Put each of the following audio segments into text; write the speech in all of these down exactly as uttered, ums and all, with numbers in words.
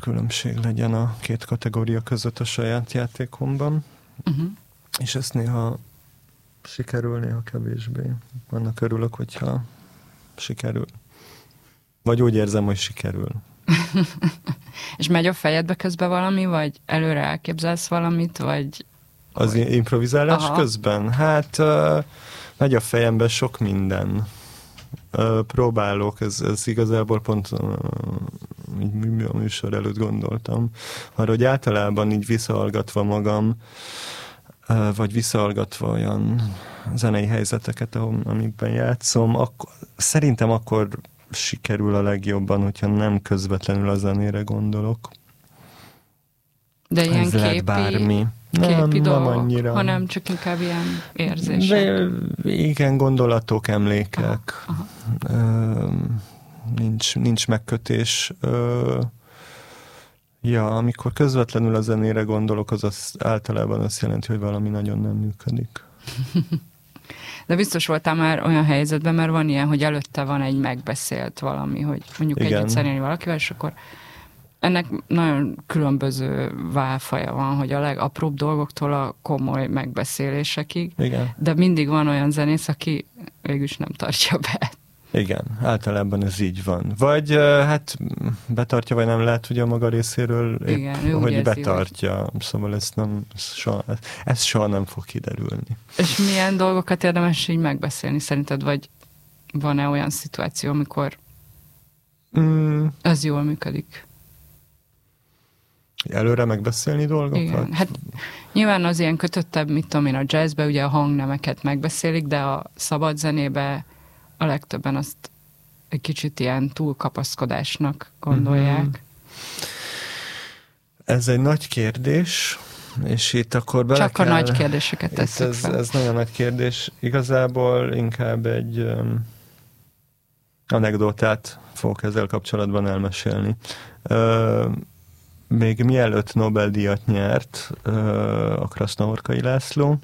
különbség legyen a két kategória között a saját játékomban. Uh-huh. És ezt néha sikerül, néha kevésbé. Annak örülök, hogyha sikerül. Vagy úgy érzem, hogy sikerül. És megy a fejedbe közben valami, vagy előre elképzelsz valamit, vagy... Az vagy... improvizálás Aha. közben? Hát uh, megy a fejembe sok minden. Uh, próbálok, ez, ez igazából pont uh, a műsor előtt gondoltam. Arra, hogy általában így visszahallgatva magam, uh, vagy visszahallgatva olyan zenei helyzeteket, amikben játszom, akkor, szerintem akkor sikerül a legjobban, hogyha nem közvetlenül a zenére gondolok. De ilyen ez képi, lehet bármi. képi nem, dolgok, nem annyira. hanem csak inkább ilyen érzések. De, igen, gondolatok, emlékek. Aha, aha. Ö, nincs, nincs megkötés. Ö, ja, amikor közvetlenül a zenére gondolok, az, az általában azt jelenti, hogy valami nagyon nem működik. De biztos voltál már olyan helyzetben, mert van ilyen, hogy előtte van egy megbeszélt valami, hogy mondjuk Igen. együtt zenélni valakivel, és akkor ennek nagyon különböző válfaja van, hogy a legapróbb dolgoktól a komoly megbeszélésekig, Igen. de mindig van olyan zenész, aki végülis nem tartja be. Igen, általában ez így van. Vagy hát betartja, vagy nem lehet ugye a maga részéről, épp, Igen, hogy érzi, betartja. Vagy... Szóval ez, nem, ez, soha, ez soha nem fog kiderülni. És milyen dolgokat érdemes így megbeszélni szerinted? Vagy van-e olyan szituáció, amikor mm. ez jól működik? Előre megbeszélni dolgokat? Igen, hát nyilván az ilyen kötöttebb, mit tudom én, a jazzbe ugye a hangnemeket megbeszélik, de a szabad zenébe a legtöbben azt egy kicsit ilyen túlkapaszkodásnak gondolják. Mm-hmm. Ez egy nagy kérdés, és itt akkor bele Csak kell... a nagy kérdéseket tesszük ez, fel. ez nagyon nagy kérdés. Igazából inkább egy um, anekdotát fogok ezzel kapcsolatban elmesélni. Uh, még mielőtt Nobel-díjat nyert uh, a Krasznahorkai László,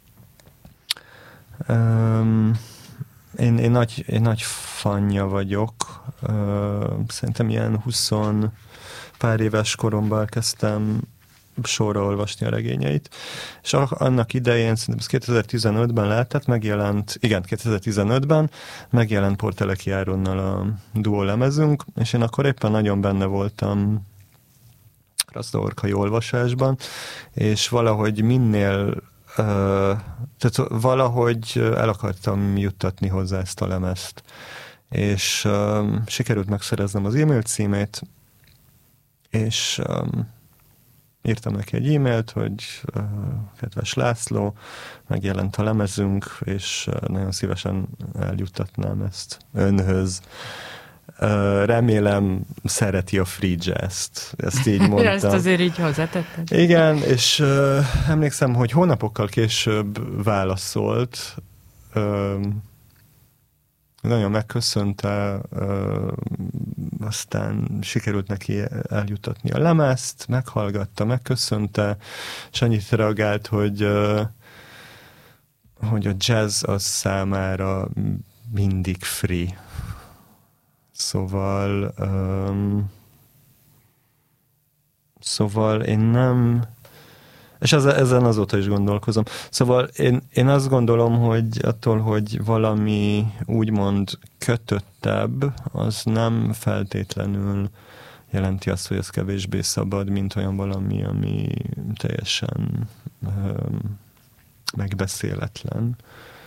um, Én, én, nagy, én nagy fanja vagyok. Uh, szerintem ilyen huszon pár éves koromban kezdtem sorra olvasni a regényeit. És annak idején, szerintem ez kétezer-tizenötben lehetett, megjelent, igen, kétezer-tizenötben megjelent Porteleki Áronnal a duó lemezünk, és én akkor éppen nagyon benne voltam krasznahorkai olvasásban, és valahogy minél Uh, tehát valahogy el akartam juttatni hozzá ezt a lemezt. És um, sikerült megszereznem az e-mail címét, és um, írtam neki egy e-mailt, hogy uh, kedves László, megjelent a lemezünk, és uh, nagyon szívesen eljuttatnám ezt önhöz. Uh, remélem szereti a free jazz-t. Ezt így mondtam. Ezt azért így hozzátetted. Igen, és uh, emlékszem, hogy hónapokkal később válaszolt, uh, nagyon megköszönte, uh, aztán sikerült neki eljutatni a lemezt, meghallgatta, megköszönte, és annyit reagált, hogy, uh, hogy a jazz az számára mindig free. Szóval um, szóval én nem, és ezen azóta is gondolkozom. Szóval én, én azt gondolom, hogy attól, hogy valami úgymond kötöttebb, az nem feltétlenül jelenti azt, hogy ez kevésbé szabad, mint olyan valami, ami teljesen um, megbeszéletlen.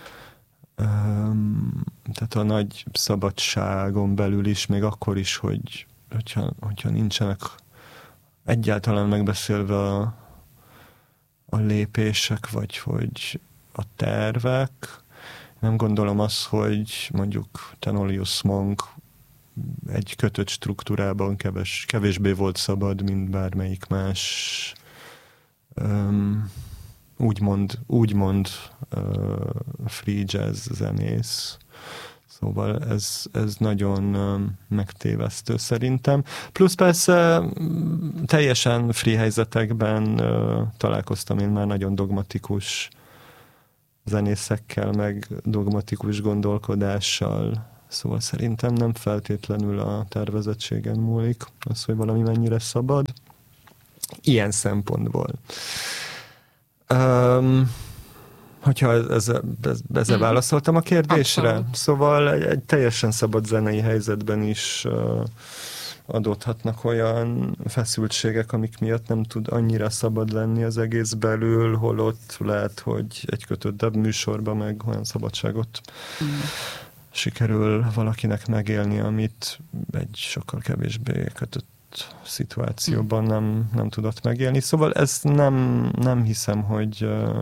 Um, tehát a nagy szabadságon belül is, még akkor is, hogy hogyha, hogyha nincsenek egyáltalán megbeszélve a, a lépések, vagy hogy a tervek. Nem gondolom azt, hogy mondjuk Thenolius Monk egy kötött struktúrában keves, kevésbé volt szabad, mint bármelyik más um, úgymond, úgymond uh, free jazz zenész. Szóval ez, ez nagyon um, megtévesztő szerintem. Plusz persze teljesen free helyzetekben uh, találkoztam én már nagyon dogmatikus zenészekkel, meg dogmatikus gondolkodással Szóval szerintem nem feltétlenül a tervezettségen múlik az, hogy valami mennyire szabad. Ilyen szempontból. Um, hogyha ezzel, ezzel mm. válaszoltam a kérdésre. Abszolút. Szóval egy, egy teljesen szabad zenei helyzetben is uh, adódhatnak olyan feszültségek, amik miatt nem tud annyira szabad lenni az egész belül, holott lehet, hogy egy kötöttebb műsorban meg olyan szabadságot mm. sikerül valakinek megélni, amit egy sokkal kevésbé kötött szituációban nem, nem tudott megélni. Szóval ez nem, nem hiszem, hogy uh,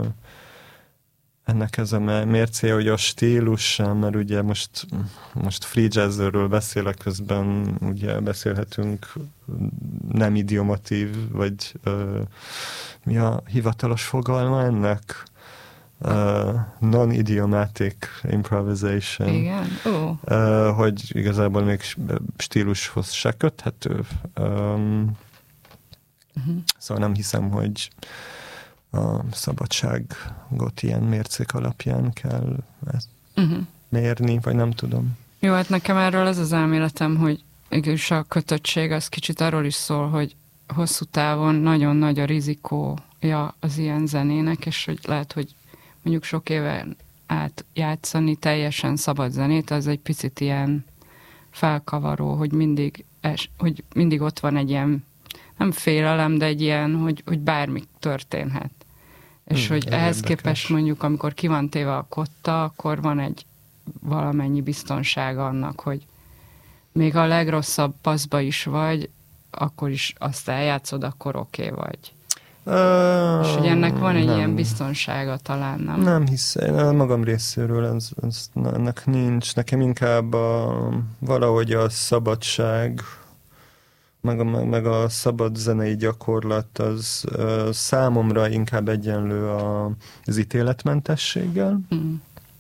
ennek ez a mércéje, hogy a stílus sem, mert ugye most, most free jazzről beszélek, közben ugye beszélhetünk nem idiomatív, vagy uh, mi a hivatalos fogalma ennek? Uh, non-idiomatic improvisation. Igen? Oh. Uh, hogy igazából még stílushoz se köthető. Um, uh-huh. Szóval nem hiszem, hogy a szabadságot ilyen mércék alapján kell ezt uh-huh. mérni, vagy nem tudom. Jó, hát nekem erről az az elméletem, hogy igaz a kötöttség az kicsit arról is szól, hogy hosszú távon nagyon nagy a rizikója az ilyen zenének, és hogy lehet, hogy mondjuk sok éven át játszani teljesen szabad zenét, az egy picit ilyen felkavaró, hogy mindig, es, hogy mindig ott van egy ilyen, nem félelem, de egy ilyen, hogy, hogy bármi történhet. És hmm, hogy ehhez érdekes. Képest mondjuk, amikor ki van téve a kotta, akkor van egy valamennyi biztonság annak, hogy még a legrosszabb paszba is vagy, akkor is azt eljátszod, akkor oké okay vagy. Uh, és hogy ennek van egy nem. ilyen biztonsága talán, nem? Nem hiszem, magam részéről ez, ez, ennek nincs. Nekem inkább a, valahogy a szabadság, meg a, meg a szabad zenei gyakorlat az uh, számomra inkább egyenlő a, az ítéletmentességgel. Mm.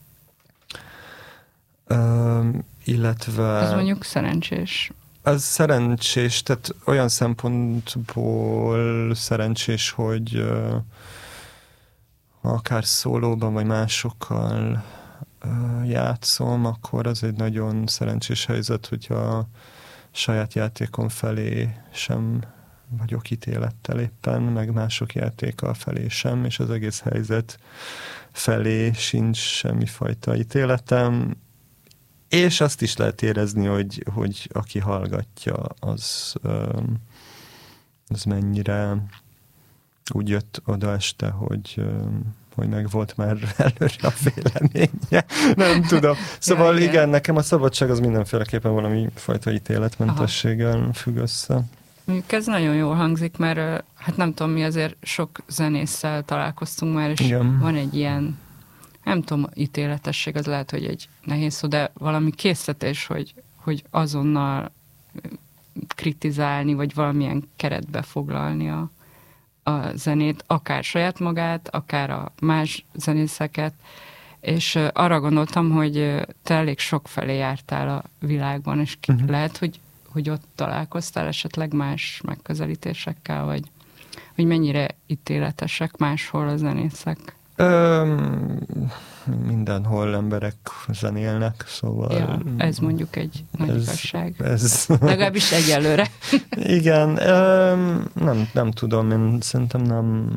Uh, illetve... Ez mondjuk szerencsés. Ez szerencsés, tehát olyan szempontból szerencsés, hogy uh, akár szólóban, vagy másokkal uh, játszom, akkor az egy nagyon szerencsés helyzet, hogy a saját játékom felé sem vagyok ítélettel éppen, meg mások játéka felé sem, és az egész helyzet felé sincs semmifajta ítéletem. És azt is lehet érezni, hogy, hogy aki hallgatja, az, az mennyire úgy jött oda este, hogy, hogy meg volt már előre a véleménye. Nem tudom. Szóval ja, igen. igen, nekem a szabadság az mindenféleképpen valami fajta ítéletmentességgel függ össze. Mondjuk ez nagyon jól hangzik, mert hát nem tudom, mi azért sok zenésszel találkoztunk már, és igen. van egy ilyen nem tudom, ítéletesség, az lehet, hogy egy nehéz szó, de valami késztetés, hogy, hogy azonnal kritizálni, vagy valamilyen keretbe foglalni a, a zenét, akár saját magát, akár a más zenészeket, és arra gondoltam, hogy te elég sok felé jártál a világban, és ki, uh-huh. lehet, hogy, hogy ott találkoztál esetleg más megközelítésekkel, vagy hogy mennyire ítéletesek máshol a zenészek? Öm, mindenhol emberek zenélnek, szóval... Ja, ez mondjuk egy nagy ez, igazság. Ez... Legalábbis egyelőre. Igen, öm, nem, nem tudom, én szerintem nem...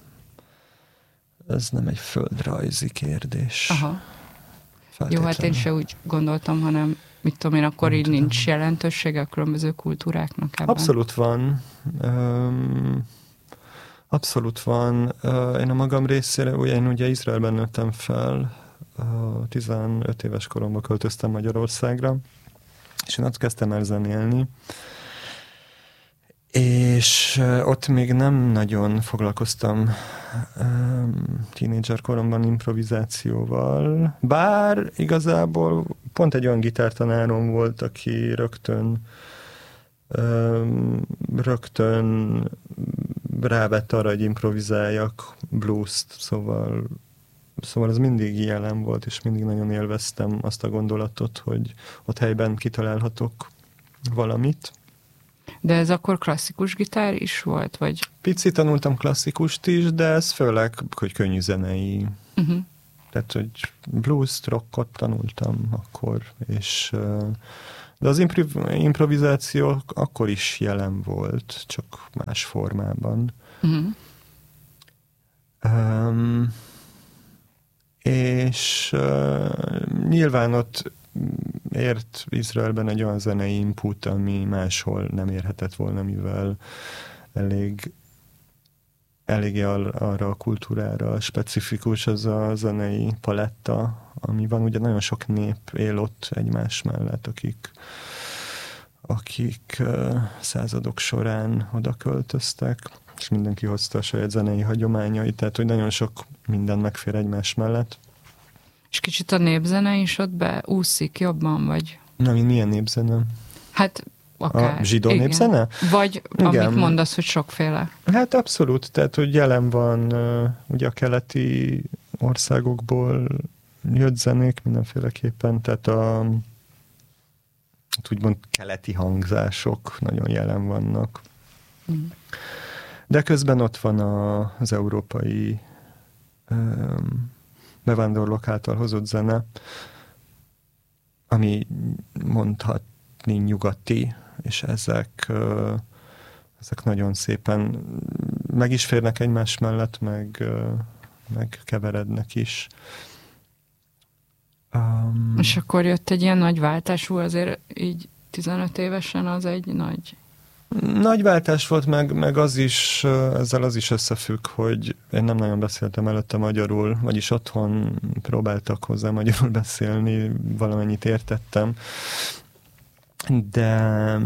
Ez nem egy földrajzi kérdés. Aha. Jó, hát én se úgy gondoltam, hanem mit tudom én, akkor nem így tudom. Nincs jelentősége a különböző kultúráknak ebben. Abszolút van. Öm, Abszolút van. Én a magam részére, én ugye Izraelben nőttem fel, tizenöt éves koromban költöztem Magyarországra, és én ott kezdtem el zenélni. És ott még nem nagyon foglalkoztam tínédzser koromban improvizációval, bár igazából pont egy olyan gitártanárom volt, aki rögtön rögtön rávett arra, hogy improvizáljak blues-t, szóval, szóval ez mindig jelen volt, és mindig nagyon élveztem azt a gondolatot, hogy ott helyben kitalálhatok valamit. De ez akkor klasszikus gitár is volt, vagy? Picit tanultam klasszikust is, de ez főleg, hogy könnyű zenei. Uh-huh. tehát, hogy blues, rockot tanultam akkor, és de az improv- improvizáció akkor is jelen volt, csak más formában. Uh-huh. Um, és uh, nyilván ott ért Izraelben egy olyan zenei input, ami máshol nem érhetett volna, mivel elég eléggé arra a kultúrára specifikus az a zenei paletta, ami van. Ugye nagyon sok nép él ott egymás mellett, akik, akik uh, századok során oda költöztek, és mindenki hozta a saját zenei hagyományait, tehát hogy nagyon sok minden megfér egymás mellett. És kicsit a népzene is ott beúszik jobban, vagy? Na, milyen népzene? Hát akár. A zsidó igen. népzene? Vagy igen. Amit mondasz, hogy sokféle. Hát abszolút, tehát hogy jelen van uh, ugye a keleti országokból jött zenék mindenféleképpen, tehát a úgymond keleti hangzások nagyon jelen vannak. Mm. De közben ott van a, az európai um, bevándorlók által hozott zene, ami mondhatni nyugati, és ezek, uh, ezek nagyon szépen meg is férnek egymás mellett, meg, uh, meg keverednek is. Um, és akkor jött egy ilyen nagy váltású, azért így tizenöt évesen az egy nagy... Nagy váltás volt, meg, meg az is, ezzel az is összefügg, hogy én nem nagyon beszéltem előtte magyarul, vagyis otthon próbáltak hozzá magyarul beszélni, valamennyit értettem, de,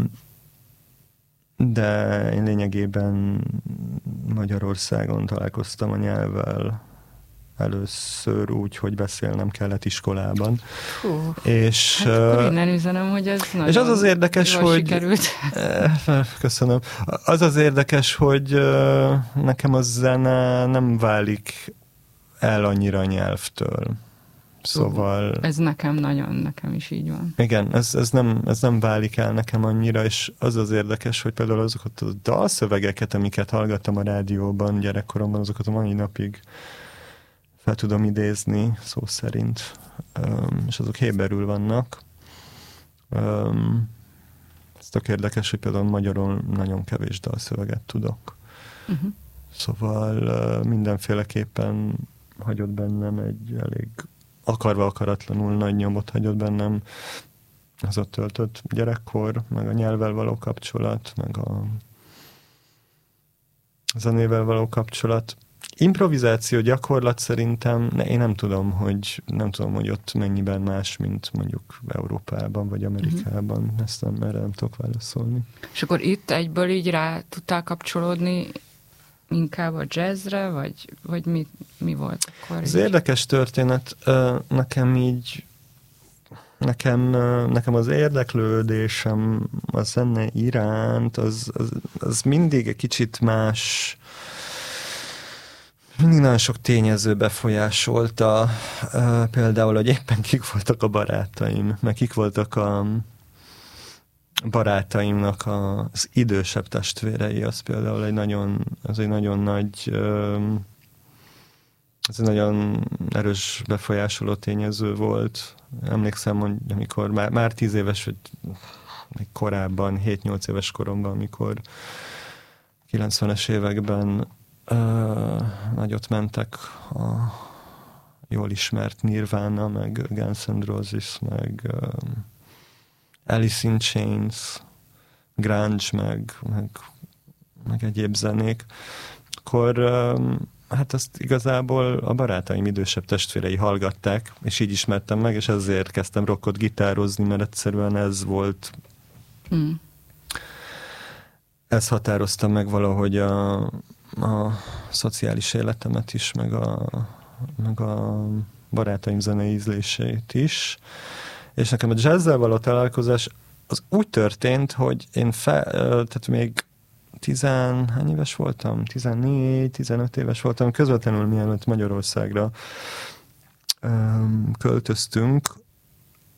de én lényegében Magyarországon találkoztam a nyelvvel először úgy, hogy beszélnem kellett iskolában. Hú, és, hát akkor innen üzenem, hogy ez nagyon és az az érdekes, hogy sikerült. Köszönöm. Az az érdekes, hogy nekem a zene nem válik el annyira a nyelvtől. Szóval... Ez nekem nagyon, nekem is így van. Igen, ez, ez, nem, ez nem válik el nekem annyira, és az az érdekes, hogy például azokat a dalszövegeket, amiket hallgattam a rádióban gyerekkoromban, azokat a mai napig fel tudom idézni, szó szerint, um, és azok héberül vannak. Um, ez tök érdekes, hogy például magyarul nagyon kevés dalszöveget tudok. Uh-huh. Szóval uh, mindenféleképpen hagyott bennem egy elég akarva akaratlanul nagy nyomot hagyott bennem az ott töltött gyerekkor, meg a nyelvvel való kapcsolat, meg a zenével való kapcsolat. Improvizáció gyakorlat szerintem, ne, én nem tudom, hogy nem tudom, hogy ott mennyiben más, mint mondjuk Európában vagy Amerikában. Uh-huh. Ezt nem, erre nem tudok válaszolni. És akkor itt egyből így rá tudtál kapcsolódni inkább a jazzre, vagy, vagy mi, mi volt akkor? Ez érdekes történet. Nekem így nekem, nekem az érdeklődésem a zene iránt, az, az, az mindig egy kicsit más. Mindig nagyon sok tényező befolyásolta, uh, például, hogy éppen kik voltak a barátaim, meg kik voltak a barátaimnak a, az idősebb testvérei, az például egy nagyon, az egy nagyon nagy, uh, ez egy nagyon erős befolyásoló tényező volt. Emlékszem, hogy amikor már, már tíz éves, vagy még korábban, hét-nyolc éves koromban, amikor kilencvenes években Uh, nagyot mentek a jól ismert Nirvana, meg Guns N' Roses, meg uh, Alice in Chains, grunge, meg, meg, meg egyéb zenék, akkor um, hát azt igazából a barátaim idősebb testvérei hallgatták, és így ismertem meg, és ezért kezdtem rockot gitározni, mert egyszerűen ez volt mm. ez határozta meg valahogy a a szociális életemet is, meg a, meg a barátaim zenei ízlését is. És nekem a jazzzel való találkozás az úgy történt, hogy én fe, tehát még tizen, hány éves voltam? tizennégy, tizenöt éves voltam, közvetlenül mielőtt Magyarországra um, költöztünk.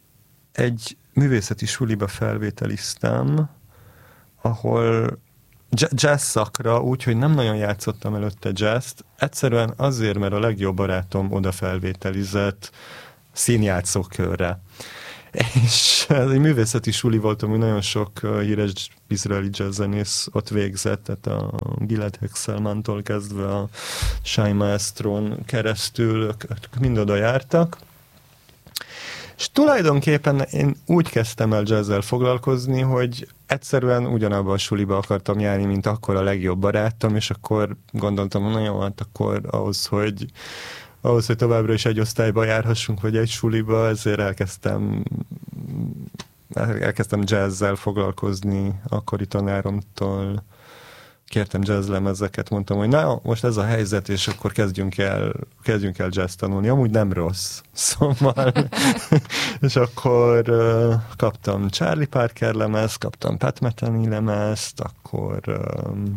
Egy művészeti suliba felvételiztem, ahol jazz szakra, úgyhogy nem nagyon játszottam előtte jazzt, egyszerűen azért, mert a legjobb barátom oda felvételizett színjátszókörre. És ez egy művészeti suli volt, ami nagyon sok híres izraeli jazzzenész ott végzett, tehát a Gilad Hexelmantól kezdve a Shai Maestron keresztül mind oda jártak. És tulajdonképpen én úgy kezdtem el jazzzel foglalkozni, hogy egyszerűen ugyanabba a suliba akartam járni, mint akkor a legjobb barátom, és akkor gondoltam, hogy nagyon hát akkor ahhoz, hogy ahhoz, hogy továbbra is egy osztályba járhassunk, vagy egy suliba, ezért elkezdtem elkezdtem jazzzel foglalkozni akkori tanáromtól. Kértem jazzlemezeket, mondtam, hogy na, most ez a helyzet, és akkor kezdjünk el, kezdjünk el jazz tanulni. Amúgy nem rossz. Szóval, és akkor uh, kaptam Charlie Parker lemezt, kaptam Pat Metheny lemezt, akkor um,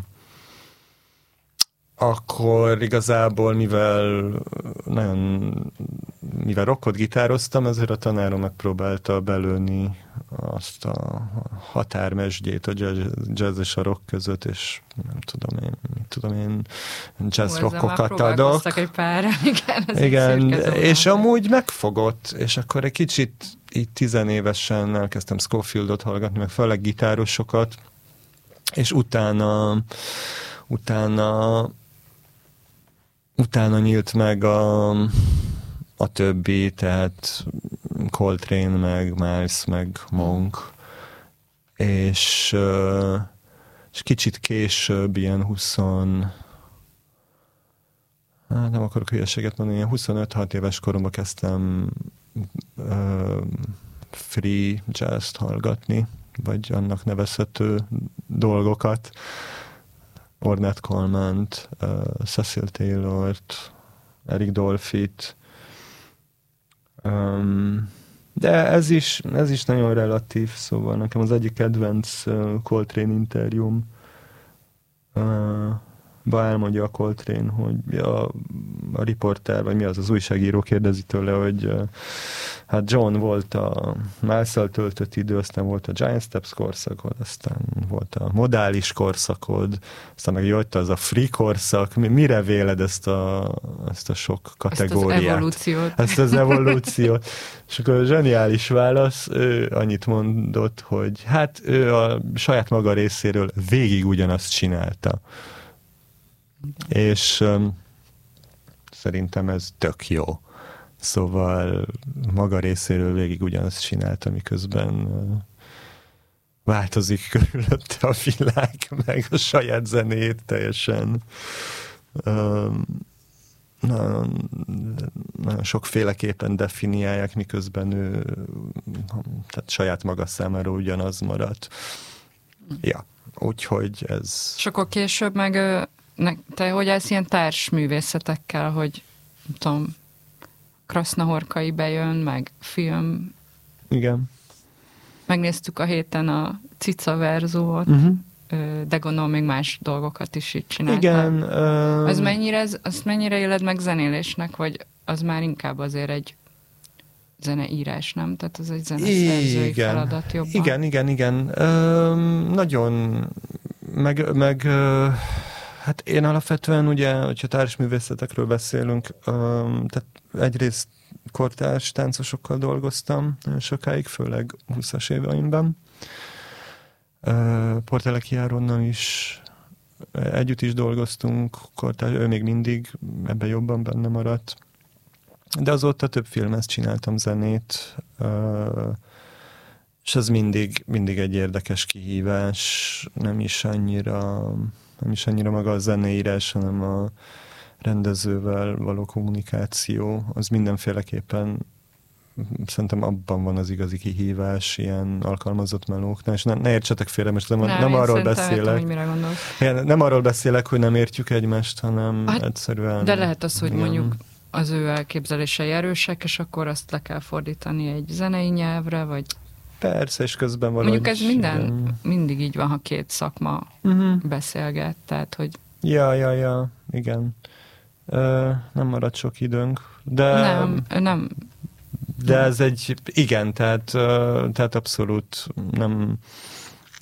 akkor igazából, mivel nagyon, mivel rockot gitároztam, ezért a tanárom megpróbálta belőni azt a határmesdjét a jazz, jazz és a rock között, és nem tudom én, mit tudom én, jazz rockokat adok. Egy pár, igen, igen, és amúgy megfogott, és akkor egy kicsit így tizenévesen elkezdtem Scofieldot hallgatni, meg főleg gitárosokat, és utána utána utána nyílt meg a, a többi, tehát Coltrane, meg Miles, meg Monk, és, és kicsit később, ilyen huszon hát nem akarok hülyeséget mondani, ilyen huszonöt-hat éves koromban kezdtem uh, free jazz-t hallgatni, vagy annak nevezhető dolgokat. Ornette Coleman-t, uh, Cecil Taylort, Eric Dolphyt. Um, de ez is, ez is nagyon relatív, szóval nekem az egyik kedvenc uh, Coltrane interjúm uh, ba elmondja a Coltrane, hogy a, a riporter, vagy mi az, az újságíró kérdezi tőle, hogy uh, hát John volt a Miles-szal töltött idő, aztán volt a Giant Steps korszakod, aztán volt a modális korszakod, aztán meg jött az a free korszak. Mire véled ezt a, ezt a sok kategóriát? Ezt az evolúciót. Ezt az evolúciót. És akkor a zseniális válasz, ő annyit mondott, hogy hát ő a saját maga részéről végig ugyanazt csinálta. És um, szerintem ez tök jó. Szóval maga részéről végig ugyanazt csinálta, miközben uh, változik körülötte a világ, meg a saját zenét teljesen um, nagyon, nagyon sokféleképpen definiálják, miközben ő tehát saját maga számára ugyanaz maradt. Ja, úgyhogy ez... És akkor később meg te hogy állsz ilyen társművészetekkel, hogy nem tudom, Krasznahorkai bejön, meg film. Igen. Megnéztük a héten a Cica verzót, uh-huh. de gondolom még más dolgokat is így csináltál. Igen. Uh... Az mennyire, azt mennyire éled meg zenélésnek, vagy az már inkább azért egy zeneírás, nem? Tehát az egy zeneszerzői igen. feladat jobban. Igen, igen, igen. Uh, nagyon meg, meg uh, hát én alapvetően ugye, hogyha társművészetekről beszélünk, uh, tehát egyrészt kortárs táncosokkal dolgoztam nagyon sokáig, főleg húszas éveimben. Uh, Porteleki Áronnal is együtt is dolgoztunk, kortárs, ő még mindig ebben jobban benne maradt. De azóta több filmet csináltam, zenét, uh, és ez mindig, mindig egy érdekes kihívás, nem is annyira, nem is annyira maga a zeneírás, hanem a rendezővel való kommunikáció, az mindenféleképpen szerintem abban van az igazi kihívás, ilyen alkalmazott melóknál, és ne, ne értsetek félre, most nem, nem, nem arról beszélek. Értem, nem arról beszélek, hogy nem értjük egymást, hanem hát, egyszerűen... De lehet az, hogy igen. mondjuk az ő elképzelései erősek, és akkor azt le kell fordítani egy zenei nyelvre, vagy... Persze, és közben valahogy... Mondjuk ez minden, igen. mindig így van, ha két szakma uh-huh. beszélget, tehát, hogy... Ja, ja, ja, igen. Uh, nem marad sok időnk, de... Nem, nem... De ez egy, igen, tehát, uh, tehát abszolút nem,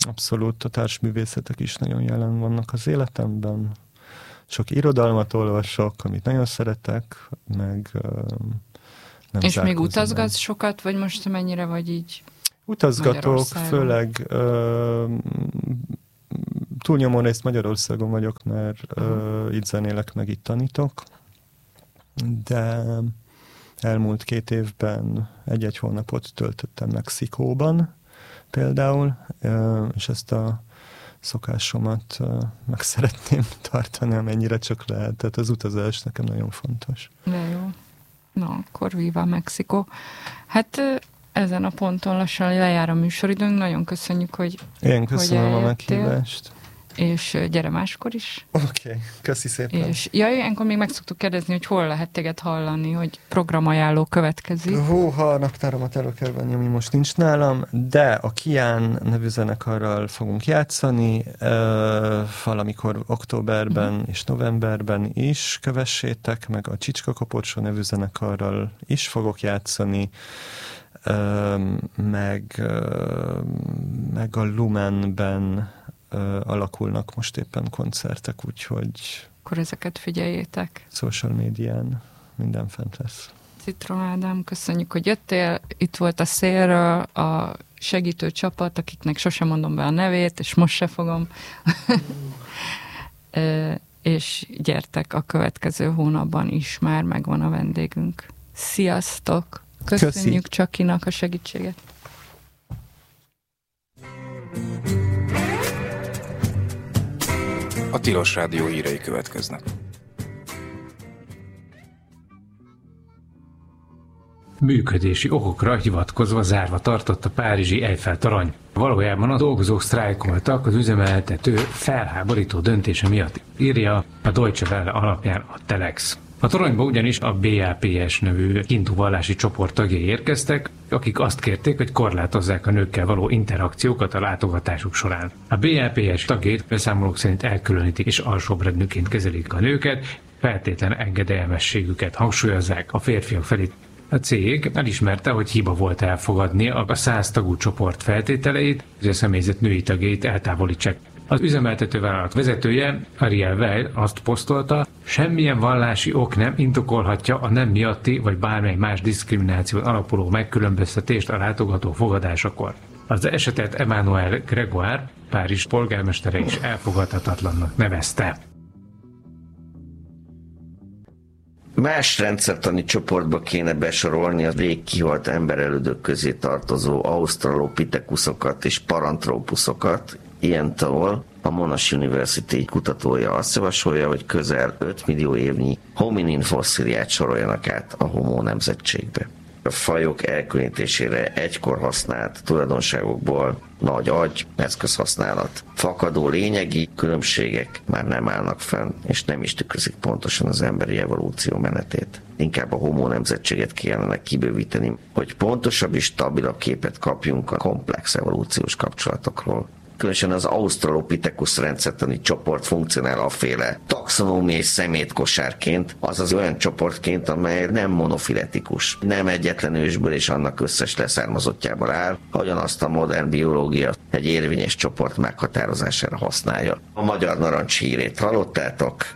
Abszolút, a társművészetek is nagyon jelen vannak az életemben. Sok irodalmat olvasok, amit nagyon szeretek, meg nem És még utazgatsz meg. Sokat, vagy most mennyire vagy így? Utazgatok, főleg uh, túlnyomó részt Magyarországon vagyok, mert uh, itt zenélek, meg itt tanítok, de elmúlt két évben egy-egy hónapot töltöttem Mexikóban például, uh, és ezt a szokásomat uh, meg szeretném tartani, amennyire csak lehet. Tehát az utazás nekem nagyon fontos. De jó. Na, akkor viva Mexikó. Hát ezen a ponton lassan lejár a műsoridőnk. Nagyon köszönjük, hogy Én köszönöm a meghívást. És gyere máskor is. Oké, okay, köszi szépen. És ja, ilyenkor még meg szoktuk kérdezni, hogy hol lehet téged hallani, hogy programajánló következik. Húha, a naptáramat elő kell venni, ami most nincs nálam, de a Kián nevű zenekarral fogunk játszani, uh, valamikor októberben uh-huh. és novemberben is kövessétek, meg a Csicska Koporsó nevű zenekarral is fogok játszani, uh, meg, uh, meg a Lumenben Uh, alakulnak most éppen koncertek, úgyhogy... Akkor ezeket figyeljétek. Social médián minden fent lesz. Citrom Ádám, köszönjük, hogy jöttél. Itt volt a Szélről a segítő csapat, akiknek sosem mondom be a nevét, és most se fogom. uh, és gyertek, a következő hónapban is már megvan a vendégünk. Sziasztok! Köszönjük Köszi. Csakinak a segítséget. A Tilos Rádió hírei következnek. Működési okokra hivatkozva zárva tartott a párizsi Eiffel-torony. Valójában a dolgozók sztrájkoltak az üzemeltető felháborító döntése miatt, írja a Deutsche Welle alapján a Telex. A toronyba ugyanis a bé á pé es nevű hindu vallási csoport tagjai érkeztek, akik azt kérték, hogy korlátozzák a nőkkel való interakciókat a látogatásuk során. A bé á pé es tagjait beszámolók szerint elkülönítik és alsóbrendűként kezelik a nőket, feltétlen engedelmességüket hangsúlyozzák a férfiak felé. A cég elismerte, hogy hiba volt elfogadni a száz tagú csoport feltételeit, hogy a személyzet női tagjait eltávolítsák. Az üzemeltető vállalat vezetője, Ariel Weil azt posztolta, semmilyen vallási ok nem indokolhatja a nem miatti vagy bármely más diszkrimináción alapuló megkülönböztetést a látogató fogadásakor. Az esetet Emmanuel Grégoire, Párizs polgármestere is elfogadhatatlannak nevezte. Más rendszertani csoportba kéne besorolni a rég kihalt emberelődök közé tartozó ausztralopithecuszokat és parantropuszokat. Ilyentől a Monash University kutatója azt javasolja, hogy közel öt millió évnyi hominin fosszíliát soroljanak át a homo nemzetségbe. A fajok elkülönítésére egykor használt tulajdonságokból nagy agy, eszközhasználat, fakadó lényegi különbségek már nem állnak fenn, és nem is tükrözik pontosan az emberi evolúció menetét. Inkább a homo nemzetséget kellene kibővíteni, hogy pontosabb és stabilabb képet kapjunk a komplex evolúciós kapcsolatokról. Különösen az Australopithecus rendszertani csoport funkcionál aféle taxonómiai szemétkosárként, azaz olyan csoportként, amely nem monofiletikus, nem egyetlen ősből és annak összes leszármazottjából áll, ahogyan azt a modern biológia egy érvényes csoport meghatározására használja. A magyar narancs hírét hallottátok?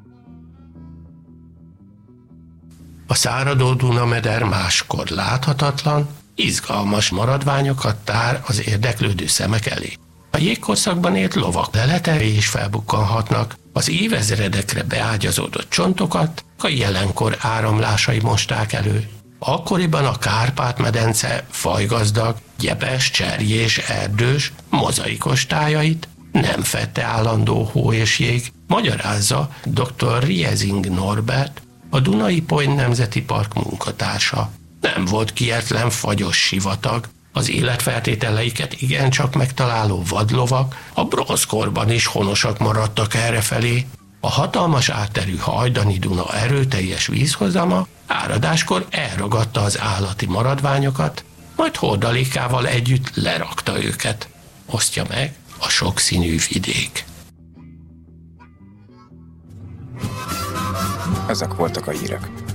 A száradó Dunameder máskor láthatatlan, izgalmas maradványokat tár az érdeklődő szemek elé. A jégkorszakban élt lovak leletei is felbukkanhatnak, az évezredekre beágyazódott csontokat a jelenkor áramlásai mosták elő. Akkoriban a Kárpát-medence fajgazdag, gyepes, cserjés, erdős, mozaikos tájait nem fedte állandó hó és jég, magyarázza dr. Riezing Norbert, a Dunai-Point Nemzeti Park munkatársa. Nem volt kietlen fagyos sivatag, az életfeltételeiket igencsak megtaláló vadlovak a bronzkorban is honosak maradtak errefelé. A hatalmas átterű hajdani Duna erőteljes vízhozama áradáskor elragadta az állati maradványokat, majd hordalékával együtt lerakta őket. Osztja meg a sokszínű vidék. Ezek voltak a hírek.